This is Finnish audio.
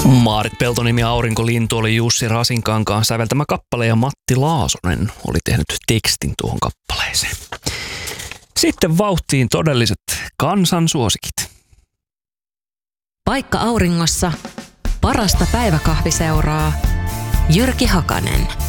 Maarit Peltonen ja Aurinkolintu oli Jussi Rasinkankaan säveltämä kappale ja Matti Laasonen oli tehnyt tekstin tuohon kappaleeseen. Sitten vauhtiin todelliset kansansuosikit. Paikka auringossa, parasta päiväkahviseuraa, Jyrki Hakanen.